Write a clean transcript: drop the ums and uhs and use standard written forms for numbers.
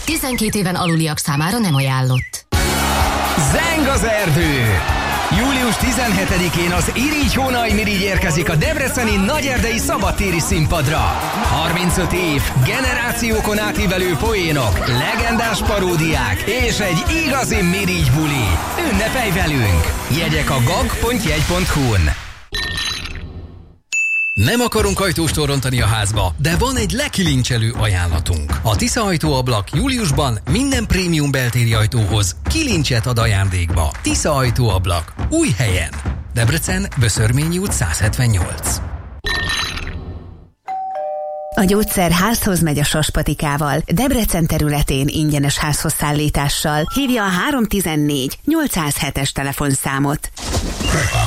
12 éven aluliak számára nem ajánlott. Zeng az erdő! Július 17-én az Irigy-Hónaj-Mirigy érkezik a debreceni Nagyerdei szabadtéri színpadra. 35 év, generációkon átívelő poénok, legendás paródiák és egy igazi Mirigy buli. Ünnepelj velünk! Jegyek a gag.jegy.hu-n. Nem akarunk ajtóstól rontani a házba, de van egy lekilincselő ajánlatunk. A Tisza Ajtóablak júliusban minden prémium beltéri ajtóhoz kilincset ad ajándékba. Tisza Ajtóablak. Új helyen. Debrecen, Böszörményi út 178. A gyógyszer házhoz megy a Saspatikával. Debrecen területén ingyenes házhozszállítással. Hívja a 314 807-es telefonszámot.